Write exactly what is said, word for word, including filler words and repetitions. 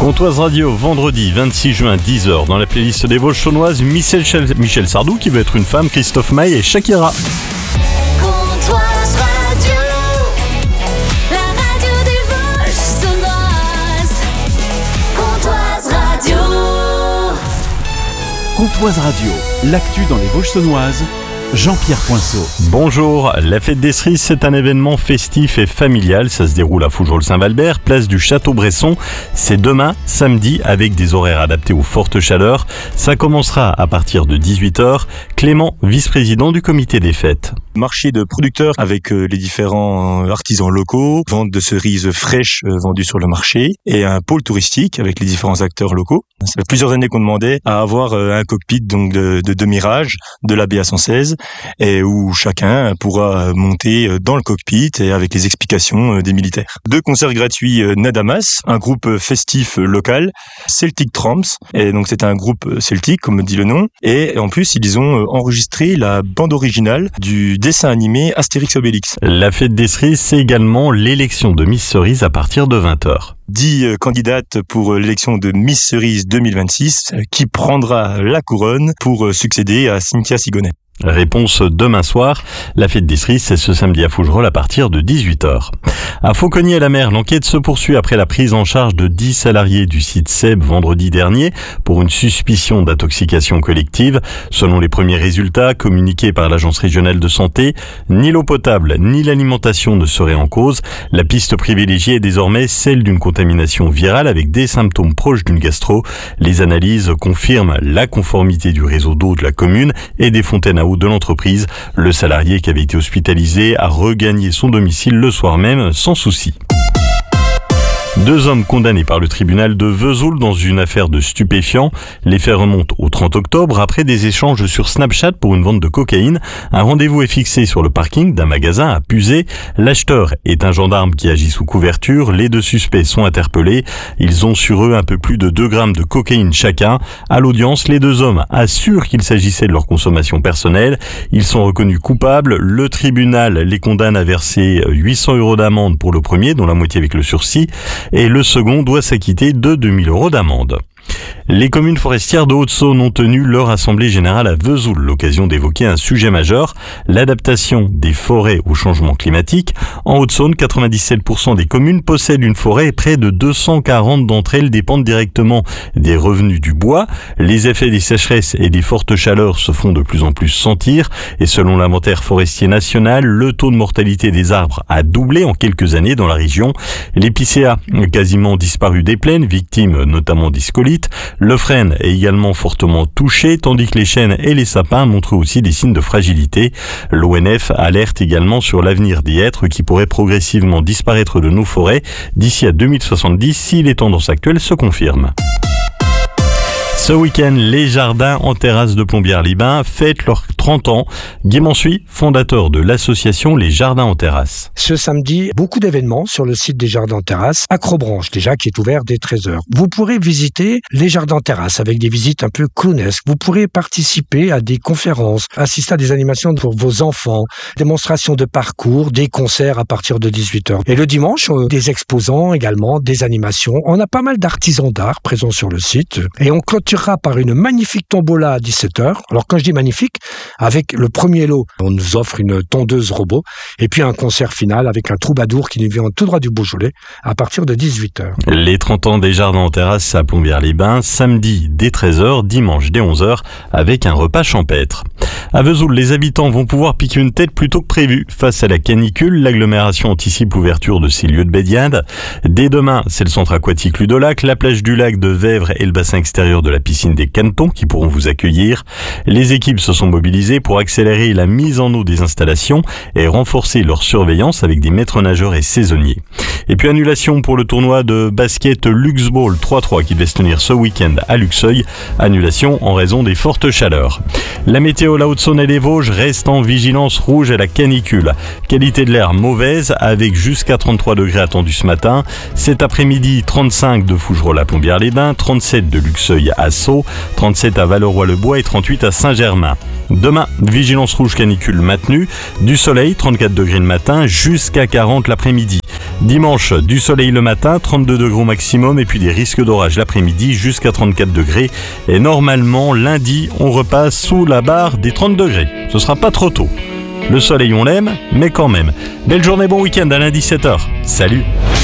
Comtoise Radio, vendredi vingt-six juin, dix heures, dans la playlist des Vosges saunoises, Michel, Michel Sardou qui veut être une femme, Christophe Maé et Shakira. Comtoise Radio, la radio des Vosges saunoises. Comtoise Radio. Comtoise Radio, l'actu dans les Vosges saunoises. Jean-Pierre Poinceau. Bonjour, la fête des cerises, c'est un événement festif et familial. Ça se déroule à Fougerolles-Saint-Valbert, place du Château-Bresson. C'est demain, samedi, avec des horaires adaptés aux fortes chaleurs. Ça commencera à partir de dix-huit heures. Clément, vice-président du comité des fêtes. Marché de producteurs avec euh, les différents artisans locaux, vente de cerises fraîches euh, vendues sur le marché et un pôle touristique avec les différents acteurs locaux. Ça fait plusieurs années qu'on demandait à avoir euh, un cockpit donc de, de demi-rage de la B A cent seize et où chacun pourra monter dans le cockpit et avec les explications euh, des militaires. Deux concerts gratuits euh, Nadamas, un groupe festif euh, local, Celtic Tramps, et donc c'est un groupe celtique comme dit le nom, et en plus ils ont euh, enregistré la bande originale du dessin animé Astérix Obélix. La fête des cerises, c'est également l'élection de Miss Cerise à partir de vingt heures. dix candidates pour l'élection de Miss Cerise deux mille vingt-six, qui prendra la couronne pour succéder à Cynthia Sigonet. Réponse demain soir. La fête des cerises, c'est ce samedi à Fougerolles à partir de dix-huit heures. À Fauconnier-la-Mer, l'enquête se poursuit après la prise en charge de dix salariés du site Seb vendredi dernier pour une suspicion d'intoxication collective. Selon les premiers résultats communiqués par l'Agence régionale de santé, ni l'eau potable ni l'alimentation ne seraient en cause. La piste privilégiée est désormais celle d'une contamination virale avec des symptômes proches d'une gastro. Les analyses confirment la conformité du réseau d'eau de la commune et des fontaines à de l'entreprise. Le salarié qui avait été hospitalisé a regagné son domicile le soir même sans souci. Deux hommes condamnés par le tribunal de Vesoul dans une affaire de stupéfiants. Les faits remontent au trente octobre après des échanges sur Snapchat pour une vente de cocaïne. Un rendez-vous est fixé sur le parking d'un magasin à Puzé. L'acheteur est un gendarme qui agit sous couverture. Les deux suspects sont interpellés. Ils ont sur eux un peu plus de deux grammes de cocaïne chacun. À l'audience, les deux hommes assurent qu'il s'agissait de leur consommation personnelle. Ils sont reconnus coupables. Le tribunal les condamne à verser huit cents euros d'amende pour le premier, dont la moitié avec le sursis. Et le second doit s'acquitter de deux mille euros d'amende. Les communes forestières de Haute-Saône ont tenu leur assemblée générale à Vesoul, l'occasion d'évoquer un sujet majeur, l'adaptation des forêts au changement climatique. En Haute-Saône, quatre-vingt-dix-sept pour cent des communes possèdent une forêt et près de deux cent quarante d'entre elles dépendent directement des revenus du bois. Les effets des sécheresses et des fortes chaleurs se font de plus en plus sentir et selon l'inventaire forestier national, le taux de mortalité des arbres a doublé en quelques années dans la région. L'épicéa a quasiment disparu des plaines, victime notamment des scolytes. Le frêne est également fortement touché, tandis que les chênes et les sapins montrent aussi des signes de fragilité. L'O N F alerte également sur l'avenir des hêtres qui pourraient progressivement disparaître de nos forêts d'ici à deux mille soixante-dix si les tendances actuelles se confirment. Ce week-end, les jardins en terrasse de Plombières-les-Bains fêtent leurs trente ans. Guy Mansuy, fondateur de l'association Les Jardins en terrasse. Ce samedi, beaucoup d'événements sur le site des Jardins en terrasse. Acrobranche, déjà, qui est ouvert dès treize heures. Vous pourrez visiter les Jardins en terrasse avec des visites un peu clownesques. Vous pourrez participer à des conférences, assister à des animations pour vos enfants, démonstrations de parcours, des concerts à partir de dix-huit heures. Et le dimanche, des exposants également, des animations. On a pas mal d'artisans d'art présents sur le site. Et on clôture par une magnifique tombola à dix-sept heures. Alors quand je dis magnifique, avec le premier lot, on nous offre une tondeuse robot et puis un concert final avec un troubadour qui nous vient tout droit du Beaujolais à partir de dix-huit heures. Les trente ans des Jardins en terrasse à Plombières-les-Bains, samedi dès treize heures, dimanche dès onze heures avec un repas champêtre. À Vesoul, les habitants vont pouvoir piquer une tête plus tôt que prévu. Face à la canicule, l'agglomération anticipe l'ouverture de ses lieux de baignade. Dès demain, c'est le centre aquatique Ludolac, la plage du lac de Vèvres et le bassin extérieur de la piscine des Cantons qui pourront vous accueillir. Les équipes se sont mobilisées pour accélérer la mise en eau des installations et renforcer leur surveillance avec des maîtres nageurs et saisonniers. Et puis annulation pour le tournoi de basket Luxball trois trois qui devait se tenir ce week-end à Luxeuil. Annulation en raison des fortes chaleurs. La météo, la Haute-Saône et les Vosges restent en vigilance rouge à la canicule. Qualité de l'air mauvaise avec jusqu'à trente-trois degrés attendus ce matin. Cet après-midi, trente-cinq de Fougerolles à Plombières-les-Bains, trente-sept de Luxeuil à à Sceaux, trente-sept à Valeroy-le-Bois et trente-huit à Saint-Germain. Demain, vigilance rouge canicule maintenue, du soleil, trente-quatre degrés le matin, jusqu'à quarante l'après-midi. Dimanche, du soleil le matin, trente-deux degrés au maximum, et puis des risques d'orage l'après-midi jusqu'à trente-quatre degrés. Et normalement, lundi, on repasse sous la barre des trente degrés. Ce sera pas trop tôt. Le soleil, on l'aime, mais quand même. Belle journée, bon week-end à lundi sept heures. Salut!